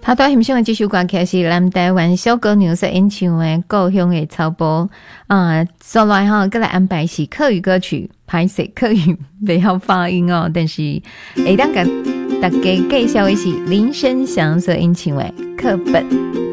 他在欣赏的这首歌曲是南台湾小歌牛所演唱的《故乡的草坡》再来再来安排是客语歌曲，拍摄客语不好发音哦，但是会当跟大家介绍的是林生祥所演唱的课本。